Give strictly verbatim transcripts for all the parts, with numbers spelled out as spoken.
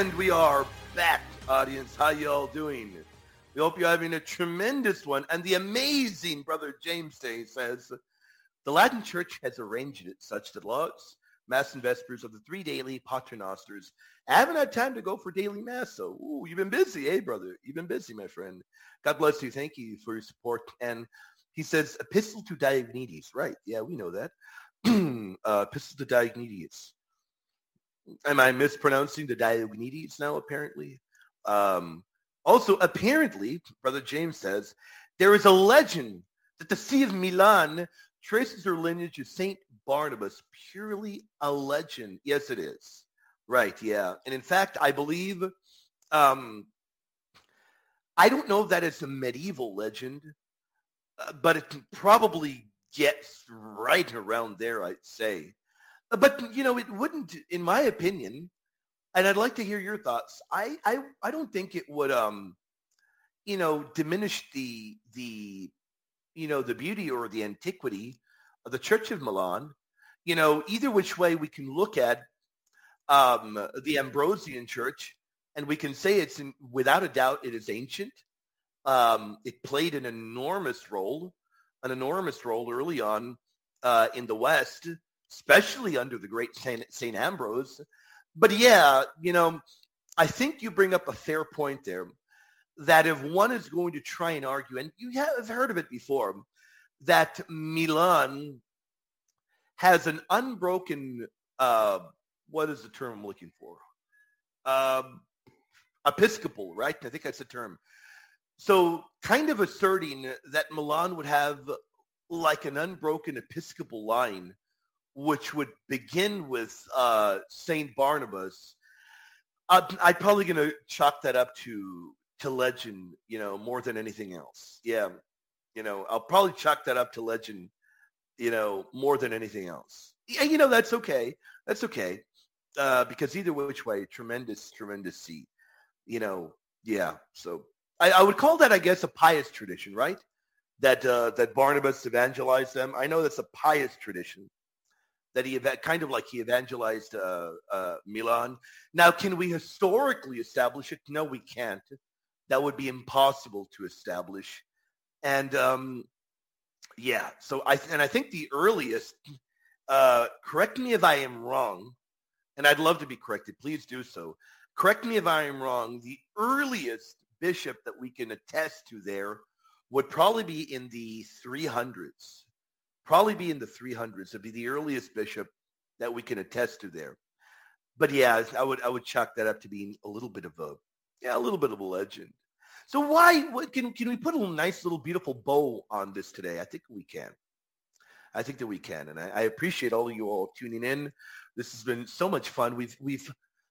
And we are back, audience. How y'all doing? We hope you're having a tremendous one. And the amazing Brother James Day says, the Latin Church has arranged it such that lauds, Mass and Vespers of the three daily Paternosters. I haven't had time to go for daily Mass, so ooh, you've been busy, eh, brother? You've been busy, my friend. God bless you. Thank you for your support. And he says, Epistle to Diognetus. Right, yeah, we know that. uh, Epistle to Diognetus. Am I mispronouncing the Diognetus now, apparently? Um, also, apparently, Brother James says, there is a legend that the See of Milan traces her lineage to Saint Barnabas. Purely a legend. Yes, it is. Right, yeah. And in fact, I believe, um, I don't know if that it's a medieval legend, uh, but it probably gets right around there, I'd say. But, you know, it wouldn't, in my opinion, and I'd like to hear your thoughts. I, I, I don't think it would, um, you know, diminish the, the, you know, the beauty or the antiquity of the Church of Milan. You know, either which way we can look at um, the Ambrosian Church, and we can say it's, in, without a doubt, it is ancient. Um, it played an enormous role, an enormous role early on uh, in the West, especially under the great Saint, Saint Ambrose. But yeah, you know, I think you bring up a fair point there, that if one is going to try and argue, and you have heard of it before, that Milan has an unbroken, uh, what is the term I'm looking for? Um, Episcopal, right? I think that's the term. So kind of asserting that Milan would have like an unbroken Episcopal line, which would begin with uh, Saint Barnabas. Uh, I'm probably going to chalk that up to to legend, you know, more than anything else. Yeah, you know, I'll probably chalk that up to legend, you know, more than anything else. Yeah, you know, that's okay. That's okay. Uh, because either which way, tremendous, tremendous seed. You know, yeah. So I, I would call that, I guess, a pious tradition, right? That uh, that Barnabas evangelized them. I know that's a pious tradition. That he kind of like he evangelized uh, uh, Milan. Now, can we historically establish it? No, we can't. That would be impossible to establish. And um, yeah, so I and I think the earliest. Uh, correct me if I am wrong, and I'd love to be corrected. Please do so. Correct me if I am wrong. The earliest bishop that we can attest to there would probably be in the three hundreds. Probably be in the three hundreds. It'd be the earliest bishop that we can attest to there. But yeah, I would I would chalk that up to being a little bit of a yeah a little bit of a legend. So why what, can can we put a little nice little beautiful bow on this today? I think we can. I think that we can, and I, I appreciate all of you all tuning in. This has been so much fun. We've we've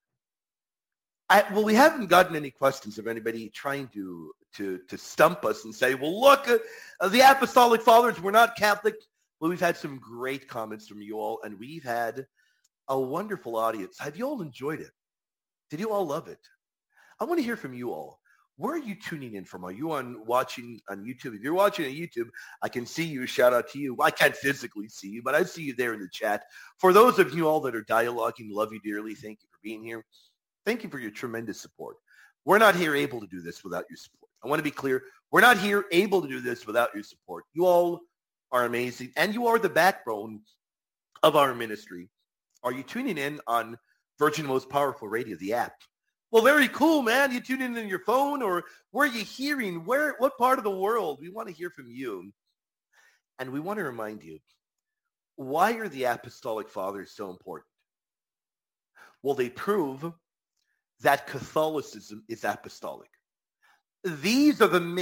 I, well, we haven't gotten any questions of anybody trying to to to stump us and say, well, look, uh, the Apostolic Fathers were not Catholic. Well, we've had some great comments from you all, and we've had a wonderful audience. Have you all enjoyed it? Did you all love it? I want to hear from you all. Where are you tuning in from? Are you on watching on YouTube? If you're watching on YouTube, I can see you. Shout out to you. I can't physically see you, but I see you there in the chat. For those of you all that are dialoguing, love you dearly. Thank you for being here. Thank you for your tremendous support. We're not here able to do this without your support. I want to be clear. We're not here able to do this without your support. You all are amazing, and you are the backbone of our ministry. Are you tuning in on Virgin Most Powerful Radio, the app? Well, very cool, man. You tune in on your phone, or where are you hearing? Where? What part of the world? We want to hear from you. And we want to remind you, why are the Apostolic Fathers so important? Well, they prove that Catholicism is apostolic. These are the